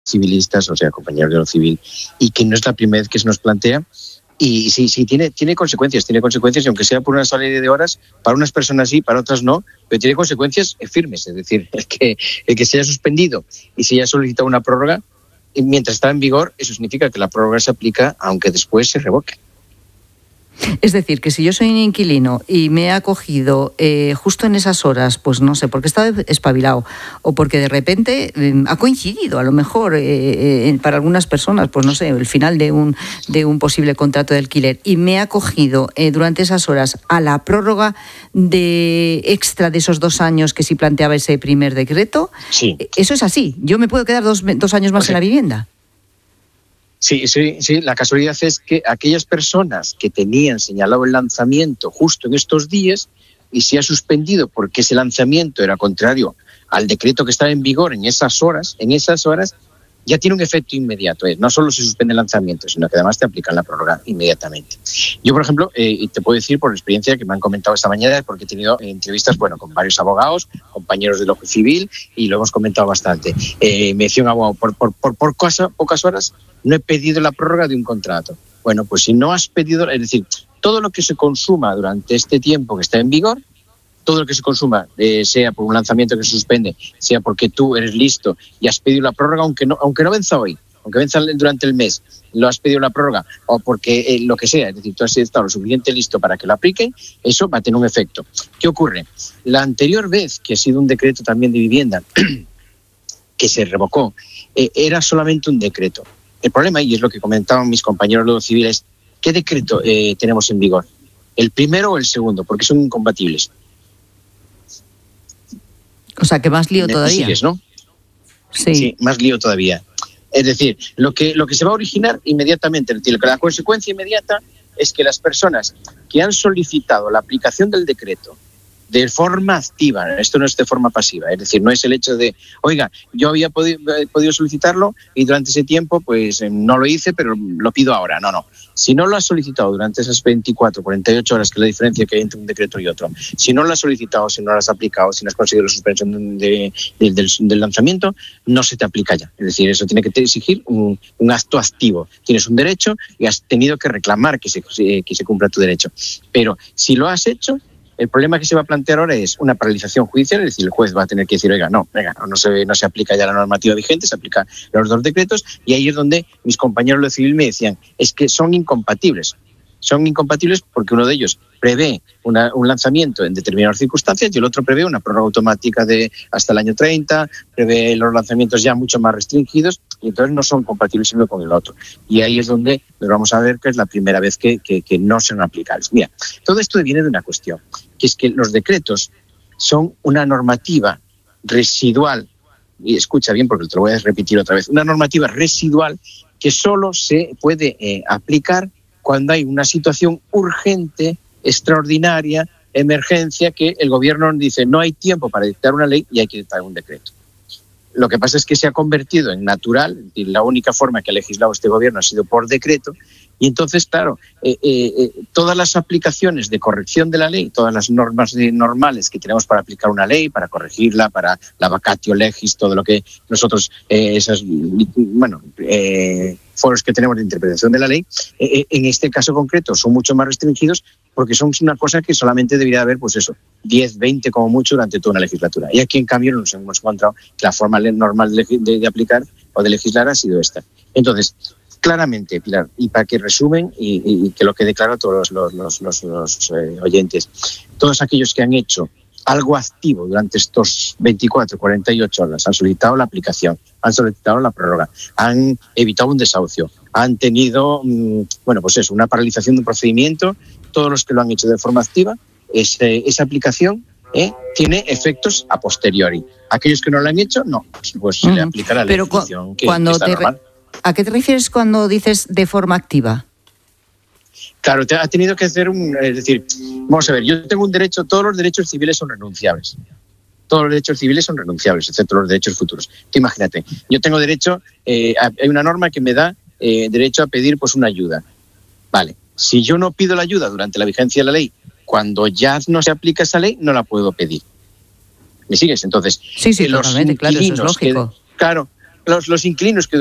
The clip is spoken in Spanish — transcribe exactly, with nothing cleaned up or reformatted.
civilistas, o sea, compañeros de lo civil, y que no es la primera vez que se nos plantea. Y sí, sí, tiene, tiene consecuencias, tiene consecuencias, y aunque sea por una salida de horas, para unas personas sí, para otras no, pero tiene consecuencias firmes. Es decir, el que, el que se haya suspendido y se haya solicitado una prórroga, y mientras está en vigor, eso significa que la prórroga se aplica aunque después se revoque. Es decir, que si yo soy un inquilino y me he acogido eh, justo en esas horas, pues no sé, porque estaba espabilado o porque de repente eh, ha coincidido, a lo mejor eh, eh, para algunas personas, pues no sé, el final de un, de un posible contrato de alquiler, y me he acogido eh, durante esas horas a la prórroga de extra de esos dos años que sí planteaba ese primer decreto, sí. Eso es así. Yo me puedo quedar dos, dos años más okay. en la vivienda. Sí, sí, sí. La casualidad es que aquellas personas que tenían señalado el lanzamiento justo en estos días y se ha suspendido porque ese lanzamiento era contrario al decreto que estaba en vigor en esas horas, en esas horas ya tiene un efecto inmediato. No solo se suspende el lanzamiento, sino que además te aplican la prórroga inmediatamente. Yo, por ejemplo, eh, te puedo decir por experiencia que me han comentado esta mañana, porque he tenido entrevistas bueno, con varios abogados, compañeros de lo civil, y lo hemos comentado bastante. Eh, me decía un abogado, por, por, por, por cosa, pocas horas no he pedido la prórroga de un contrato. Bueno, pues si no has pedido, es decir, todo lo que se consuma durante este tiempo que está en vigor, todo lo que se consuma, eh, sea por un lanzamiento que se suspende, sea porque tú eres listo y has pedido la prórroga, aunque no, aunque no venza hoy, aunque venza durante el mes, lo has pedido la prórroga, o porque eh, lo que sea, es decir, tú has estado lo suficiente listo para que lo apliquen, eso va a tener un efecto. ¿Qué ocurre? La anterior vez, que ha sido un decreto también de vivienda, que se revocó, eh, era solamente un decreto. El problema, y es lo que comentaban mis compañeros de los civiles, ¿qué decreto eh, tenemos en vigor? ¿El primero o el segundo? Porque son incompatibles. O sea, que más lío todavía. Sigues, ¿no? Sí. Sí, más lío todavía. Es decir, lo que, lo que se va a originar inmediatamente, es decir, la consecuencia inmediata es que las personas que han solicitado la aplicación del decreto de forma activa, esto no es de forma pasiva, es decir, no es el hecho de, oiga, yo había podido, podido solicitarlo y durante ese tiempo pues no lo hice, pero lo pido ahora. No, no. Si no lo has solicitado durante esas veinticuatro, cuarenta y ocho horas, que es la diferencia que hay entre un decreto y otro, si no lo has solicitado, si no lo has aplicado, si no has conseguido la suspensión de, de, del, del lanzamiento, no se te aplica ya. Es decir, eso tiene que exigir un, un acto activo. Tienes un derecho y has tenido que reclamar que se, que se cumpla tu derecho. Pero si lo has hecho, el problema que se va a plantear ahora es una paralización judicial, es decir, el juez va a tener que decir, oiga, no, venga, no se, no se aplica ya la normativa vigente, se aplica los dos decretos, y ahí es donde mis compañeros de lo civil me decían, es que son incompatibles. Son incompatibles porque uno de ellos prevé una, un lanzamiento en determinadas circunstancias y el otro prevé una prórroga automática de hasta el año treinta, prevé los lanzamientos ya mucho más restringidos, y entonces no son compatibles uno con el otro. Y ahí es donde nos vamos a ver que es la primera vez que, que, que no son aplicables. Mira, todo esto viene de una cuestión, que es que los decretos son una normativa residual, y escucha bien porque te lo voy a repetir otra vez, una normativa residual que solo se puede eh, aplicar cuando hay una situación urgente, extraordinaria, emergencia, que el gobierno dice no hay tiempo para dictar una ley y hay que dictar un decreto. Lo que pasa es que se ha convertido en natural, es decir, la única forma que ha legislado este gobierno ha sido por decreto, y entonces, claro, eh, eh, todas las aplicaciones de corrección de la ley, todas las normas de, normales que tenemos para aplicar una ley, para corregirla, para la vacatio legis, todo lo que nosotros, eh, esas, bueno, eh, foros que tenemos de interpretación de la ley, eh, en este caso concreto son mucho más restringidos porque son una cosa que solamente debería haber, pues eso, diez, veinte como mucho durante toda una legislatura. Y aquí, en cambio, nos hemos encontrado que la forma normal de, de, de aplicar o de legislar ha sido esta. Entonces, claramente, Pilar, y para que resumen y, y que lo quede claro a todos los, los, los, los eh, oyentes, todos aquellos que han hecho algo activo durante estos veinticuatro, cuarenta y ocho horas, han solicitado la aplicación, han solicitado la prórroga, han evitado un desahucio, han tenido, mmm, bueno, pues eso, una paralización de un procedimiento, todos los que lo han hecho de forma activa, ese, esa aplicación eh, tiene efectos a posteriori. Aquellos que no lo han hecho, no, pues se mm. le aplica la legislación cu- que, que está normal. Re- ¿A qué te refieres cuando dices de forma activa? Claro, te ha tenido que hacer un... Es decir, vamos a ver, yo tengo un derecho, todos los derechos civiles son renunciables. Todos los derechos civiles son renunciables, excepto los derechos futuros. Tú imagínate, yo tengo derecho, eh, a, hay una norma que me da eh, derecho a pedir pues una ayuda. Vale, si yo no pido la ayuda durante la vigencia de la ley, cuando ya no se aplica esa ley, no la puedo pedir. ¿Me sigues? Entonces, sí, sí, los totalmente, claro, eso es lógico. Que, claro, los, los inquilinos que